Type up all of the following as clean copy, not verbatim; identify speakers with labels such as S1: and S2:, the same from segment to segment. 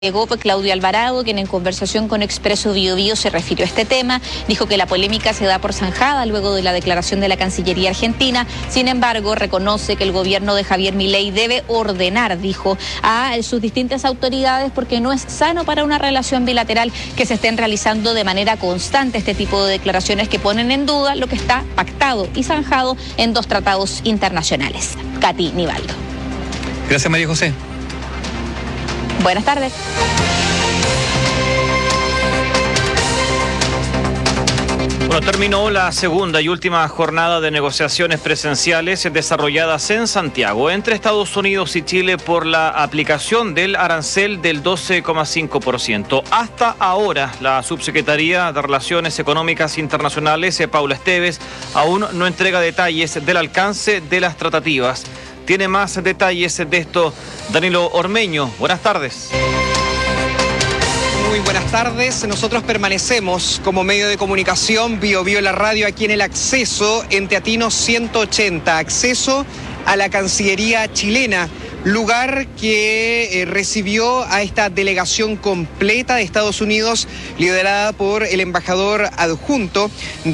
S1: Llegó Claudio Alvarado, quien en conversación con Expreso Biobío se refirió a este tema. Dijo que la polémica se da por zanjada luego de la declaración de la Cancillería argentina. Sin embargo, reconoce que el gobierno de Javier Milei debe ordenar, dijo, a sus distintas autoridades porque no es sano para una relación bilateral que se estén realizando de manera constante este tipo de declaraciones que ponen en duda lo que está pactado y zanjado en dos tratados internacionales. Katy Nivaldo.
S2: Gracias, María José.
S1: Buenas tardes.
S3: Bueno, terminó la segunda y última jornada de negociaciones presenciales desarrolladas en Santiago entre Estados Unidos y Chile por la aplicación del arancel del 12,5%. Hasta ahora, la Subsecretaría de Relaciones Económicas Internacionales, Paula Esteves, aún no entrega detalles del alcance de las tratativas. Tiene más detalles de esto Danilo Ormeño. Buenas tardes.
S4: Muy buenas tardes. Nosotros permanecemos como medio de comunicación Biobío la radio aquí en el acceso en Teatinos 180, acceso a la Cancillería chilena, lugar que recibió a esta delegación completa de Estados Unidos liderada por el embajador adjunto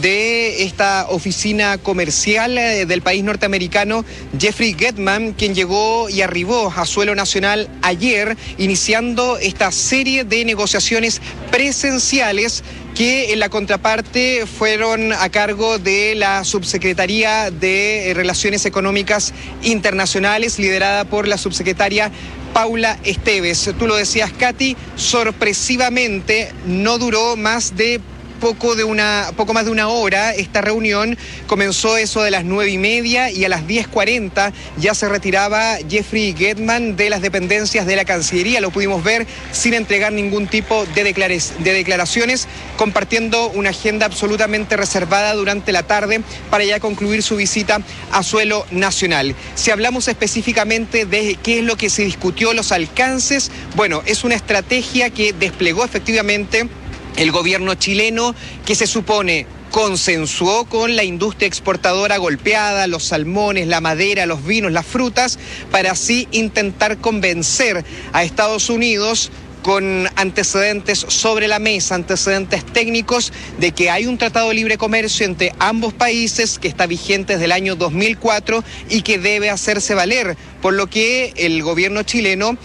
S4: de esta oficina comercial del país norteamericano, Jeffrey Getman, quien llegó y arribó a suelo nacional ayer, iniciando esta serie de negociaciones presenciales que en la contraparte fueron a cargo de la Subsecretaría de Relaciones Económicas Internacionales, liderada por la subsecretaria Paula Esteves. Tú lo decías, Katy, sorpresivamente no duró más de poco más de una hora. Esta reunión comenzó eso de las 9:30 y a las 10:40 ya se retiraba Jeffrey Getman de las dependencias de la Cancillería. Lo pudimos ver sin entregar ningún tipo de declaraciones, compartiendo una agenda absolutamente reservada durante la tarde para ya concluir su visita a suelo nacional. Si hablamos específicamente de qué es lo que se discutió, los alcances, bueno, es una estrategia que desplegó efectivamente el gobierno chileno, que se supone consensuó con la industria exportadora golpeada, los salmones, la madera, los vinos, las frutas, para así intentar convencer a Estados Unidos con antecedentes sobre la mesa, antecedentes técnicos, de que hay un tratado de libre comercio entre ambos países que está vigente desde el año 2004 y que debe hacerse valer, por lo que el gobierno chileno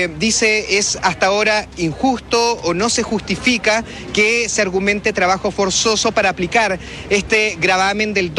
S4: dice es hasta ahora injusto o no se justifica que se argumente trabajo forzoso para aplicar este gravamen del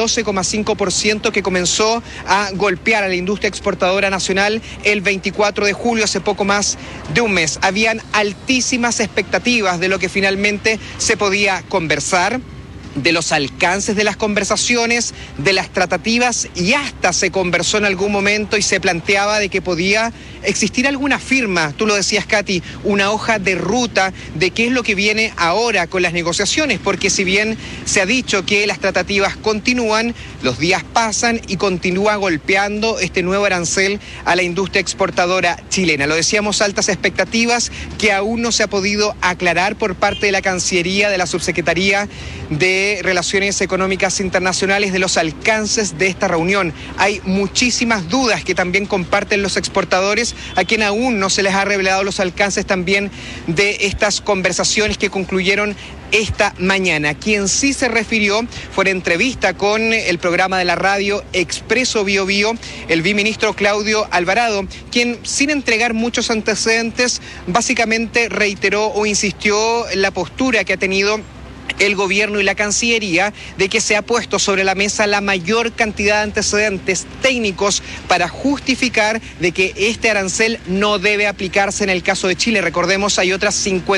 S4: 12,5% que comenzó a golpear a la industria exportadora nacional el 24 de julio, hace poco más de un mes. Habían altísimas expectativas de lo que finalmente se podía conversar, de los alcances de las conversaciones, de las tratativas, y hasta se conversó en algún momento y se planteaba de que podía existir alguna firma, tú lo decías, Katy, una hoja de ruta de qué es lo que viene ahora con las negociaciones, porque si bien se ha dicho que las tratativas continúan, los días pasan y continúa golpeando este nuevo arancel a la industria exportadora chilena. Lo decíamos, altas expectativas que aún no se ha podido aclarar por parte de la Cancillería, de la Subsecretaría de Relaciones Económicas Internacionales, de los alcances de esta reunión. Hay muchísimas dudas que también comparten los exportadores, a quien aún no se les ha revelado los alcances también de estas conversaciones que concluyeron esta mañana. Quien sí se refirió fue en entrevista con el programa de la radio Expreso Biobío, el viceministro Claudio Alvarado, quien, sin entregar muchos antecedentes, básicamente reiteró o insistió en la postura que ha tenido el gobierno y la Cancillería de que se ha puesto sobre la mesa la mayor cantidad de antecedentes técnicos para justificar de que este arancel no debe aplicarse en el caso de Chile. Recordemos, hay otras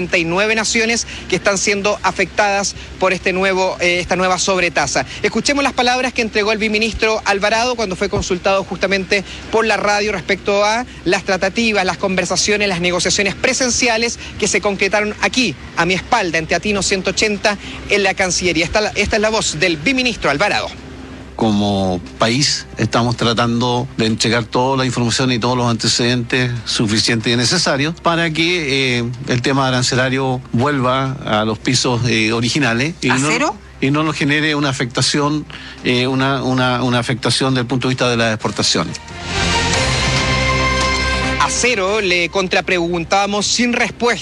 S4: 59 naciones que están siendo afectadas por esta nueva sobretasa. Escuchemos las palabras que entregó el viceministro Alvarado cuando fue consultado justamente por la radio respecto a las tratativas, las conversaciones, las negociaciones presenciales que se concretaron aquí, a mi espalda, en Teatinos 180, en la Cancillería. Esta es la voz del viceministro Alvarado.
S5: Como país estamos tratando de entregar toda la información y todos los antecedentes suficientes y necesarios para que el tema arancelario vuelva a los pisos originales.
S4: ¿A cero?
S5: Y no nos genere una afectación, una afectación desde el punto de vista de las exportaciones.
S4: a cero, le contrapreguntábamos sin respuesta